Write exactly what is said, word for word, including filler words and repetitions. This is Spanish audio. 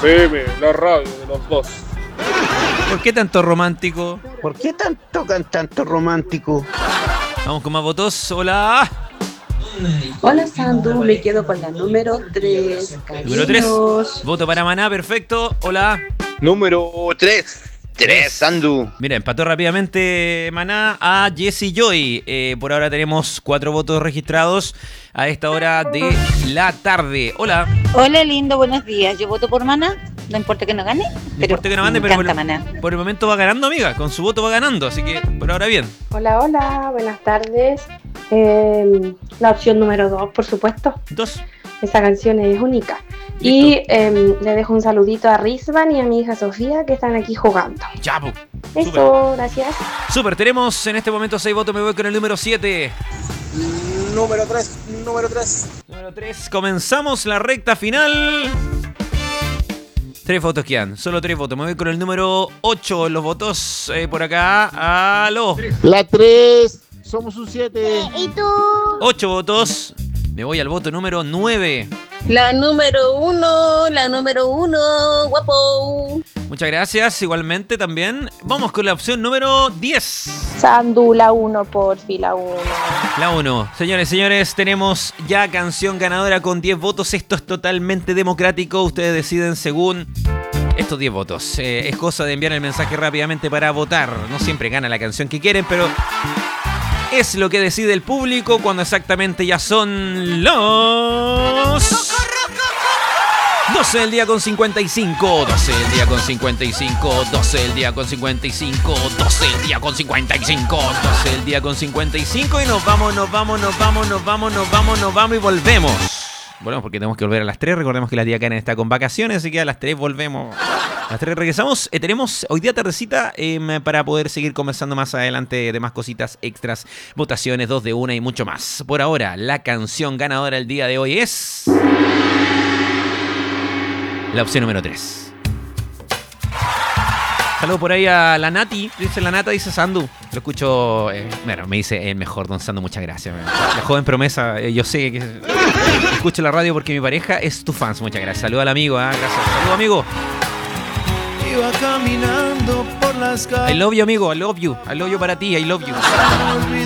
F M, la radio de los dos. ¿Por qué tanto romántico? ¿Por qué tanto can tanto romántico? Vamos con más votos. Hola. Hola Sandu, me quedo con la número tres. Número tres. Voto para Maná, perfecto. Hola. Número tres. tres, Sandu. Mira, empató rápidamente Maná a Jesse Joy. Eh, por ahora tenemos cuatro votos registrados a esta hora de la tarde. Hola. Hola, lindo, buenos días. Yo voto por Maná. No importa que no gane. No importa que no gane, pero por, Maná. por el momento va ganando, amiga. Con su voto va ganando, así que por ahora bien. Hola, hola, buenas tardes. Eh, la opción número dos, por supuesto. Dos. Esa canción es única. ¿Listo? Y eh, le dejo un saludito a Rizvan y a mi hija Sofía que están aquí jugando. Ya, po. Eso, Super. Gracias. Super, tenemos en este momento seis votos. Me voy con el número siete. Número tres, número tres. Número tres. Comenzamos la recta final. Tres votos quedan, solo tres votos. Me voy con el número ocho. Los votos eh, por acá. Aló. La tres. Somos un siete. ¿Y tú? Ocho votos. Me voy al voto número nueve. La número uno, la número uno, guapo. Muchas gracias, igualmente también. Vamos con la opción número diez. Sandu, la uno, por fin, la uno. La uno. Señores, señores, tenemos ya canción ganadora con diez votos. Esto es totalmente democrático. Ustedes deciden según estos diez votos. Eh, es cosa de enviar el mensaje rápidamente para votar. No siempre gana la canción que quieren, pero es lo que decide el público cuando exactamente ya son los doce del día con cincuenta y cinco, doce del día con cincuenta y cinco, doce del día con cincuenta y cinco, doce del día con cincuenta y cinco, doce del día con cincuenta y cinco y nos vamos, nos vamos, nos vamos, nos vamos, nos vamos, nos vamos y volvemos. Volvemos porque tenemos que volver a las tres. Recordemos que la tía Karen está con vacaciones, así que a las tres volvemos. A las tres regresamos. Eh, tenemos hoy día tardecita eh, para poder seguir conversando más adelante de más cositas extras, votaciones, dos de una y mucho más. Por ahora, la canción ganadora el día de hoy es la opción número tres. Saludos por ahí a la Nati. Dice la Nata, dice Sandu. Lo escucho. Eh, bueno, me dice el mejor don Sandu, muchas gracias. La joven promesa, eh, yo sé que escucho la radio porque mi pareja es tu fans. Muchas gracias. Saludos al amigo, ¿eh? Gracias. Saludos, amigo. Iba caminando por las calles. I love you, amigo. I love you. I love you para ti. I love you.